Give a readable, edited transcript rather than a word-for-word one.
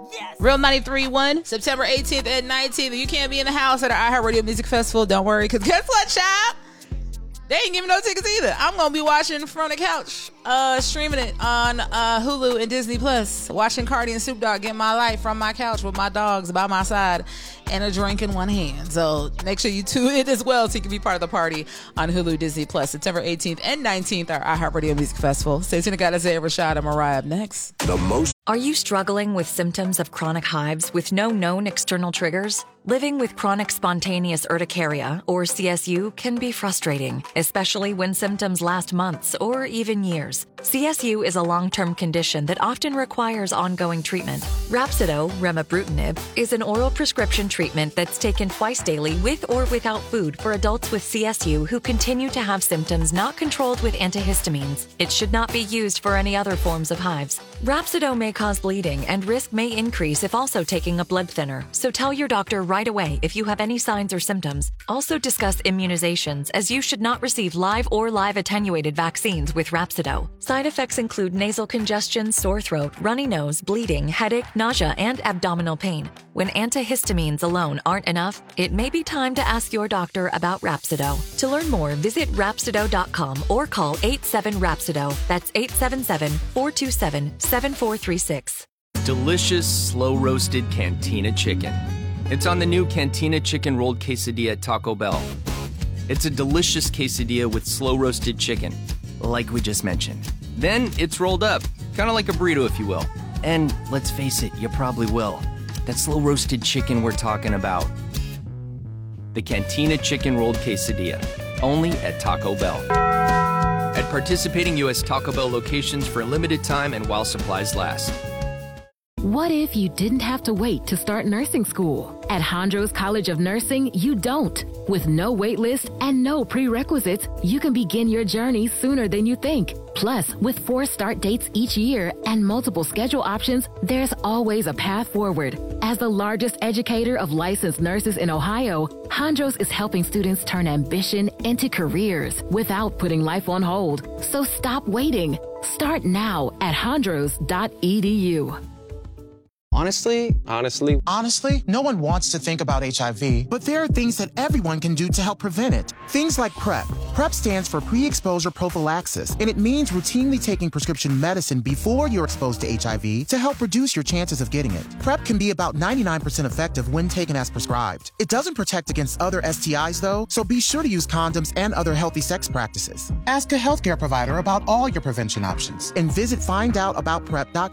Real 93.1, September 18th and 19th. If you can't be in the house at the iHeartRadio Music Festival, don't worry, because guess what, child? They ain't giving no tickets either. I'm going to be watching from the couch, streaming it on Hulu and Disney Plus, watching Cardi and Snoop Dogg get my life from my couch with my dogs by my side and a drink in one hand. So make sure you tune in as well so you can be part of the party on Hulu, Disney Plus. September 18th and 19th, our iHeartRadio Music Festival. Stay tuned. I got Isaiah Rashad and Mariah up next. Are you struggling with symptoms of chronic hives with no known external triggers? Living with chronic spontaneous urticaria, or CSU, can be frustrating, especially when symptoms last months or even years. CSU is a long-term condition that often requires ongoing treatment. Rhapsido, remibrutinib, is an oral prescription treatment that's taken twice daily with or without food for adults with CSU who continue to have symptoms not controlled with antihistamines. It should not be used for any other forms of hives. Rhapsido may cause bleeding and risk may increase if also taking a blood thinner, so tell your doctor right away if you have any signs or symptoms. Also discuss immunizations, as you should not receive live or live attenuated vaccines with Rhapsido. Side effects include nasal congestion, sore throat, runny nose, bleeding, headache, nausea, and abdominal pain. When antihistamines alone aren't enough, it may be time to ask your doctor about Rhapsido. To learn more, visit Rhapsido.com or call 87-RHAPSIDO. That's 877-427-7436. Delicious, slow-roasted Cantina chicken. It's on the new Cantina Chicken Rolled Quesadilla at Taco Bell. It's a delicious quesadilla with slow-roasted chicken, like we just mentioned. Then it's rolled up, kind of like a burrito, if you will. And let's face it, you probably will. That slow-roasted chicken we're talking about. The Cantina Chicken Rolled Quesadilla, only at Taco Bell. At participating U.S. Taco Bell locations for a limited time and while supplies last. What if you didn't have to wait to start nursing school? At Hondros College of Nursing, you don't. With no wait list and no prerequisites, you can begin your journey sooner than you think. Plus, with 4 start dates each year and multiple schedule options, there's always a path forward. As the largest educator of licensed nurses in Ohio, Hondros is helping students turn ambition into careers without putting life on hold. So stop waiting. Start now at hondros.edu. Honestly, no one wants to think about HIV, but there are things that everyone can do to help prevent it. Things like PrEP. PrEP stands for pre-exposure prophylaxis, and it means routinely taking prescription medicine before you're exposed to HIV to help reduce your chances of getting it. PrEP can be about 99% effective when taken as prescribed. It doesn't protect against other STIs, though, so be sure to use condoms and other healthy sex practices. Ask a healthcare provider about all your prevention options, and visit findoutaboutprep.com